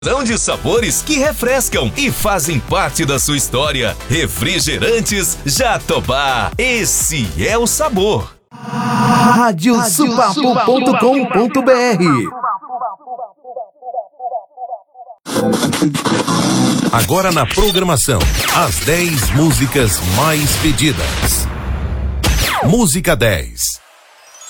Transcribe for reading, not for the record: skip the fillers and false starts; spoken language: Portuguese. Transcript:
São de sabores que refrescam e fazem parte da sua história. Refrigerantes Jatobá. Esse é o sabor. Radiosupapo.com.br. Agora na programação, as 10 músicas mais pedidas. Música 10.